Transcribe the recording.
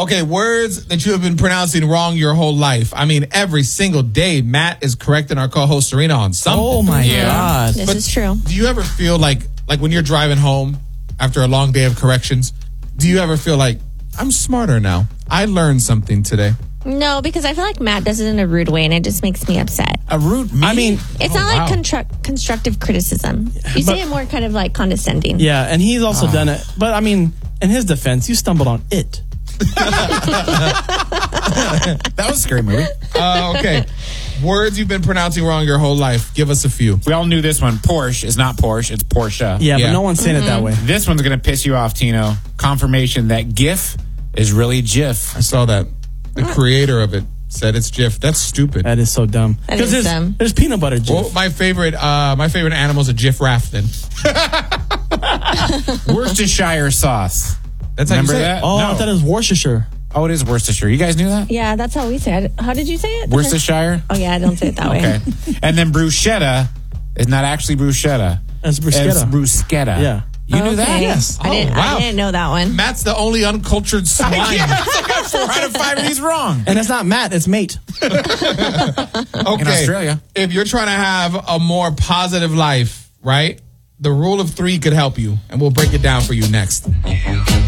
Okay, words that you have been pronouncing wrong your whole life. I mean, every single day, Matt is correcting our co-host Serena on something. Oh, my God. This is true. Do you ever feel like when you're driving home after a long day of corrections, do you ever feel like, I'm smarter now? I learned something today. No, because I feel like Matt does it in a rude way, and it just makes me upset. A rude me? I mean, It's not like constructive criticism. You say it more kind of like condescending. yeah, and he's also done it. But, I mean, in his defense, you stumbled on it. That was a scary movie. Okay. Words you've been pronouncing wrong your whole life. Give us a few. We all knew this one. Porsche is not Porsche, it's Porsche. Yeah, Yeah. but no one's saying it that way. This one's going to piss you off, Tino. Confirmation that GIF is really GIF. I saw that. The creator of it said it's Jif. That's stupid. That is so dumb. That is Because dumb. there's peanut butter Jif. Well, my favorite animal is a Jif Rafton. Worcestershire sauce. That's how Remember you say that? it. Oh, No. I thought it was Worcestershire. Oh, it is Worcestershire. You guys knew that? Yeah, that's how we say it. How did you say it? Worcestershire? Oh, yeah, I don't say it that way. Okay. And then bruschetta is not actually bruschetta. That's It's bruschetta. bruschetta. Yeah. You knew that? Okay. Yes. I didn't know that one. Matt's the only uncultured swine. Yeah, I got 4 out of 5 of these wrong. And it's not Matt, it's mate. Okay. In Australia. If you're trying to have a more positive life, right? The rule of 3 could help you, and we'll break it down for you next.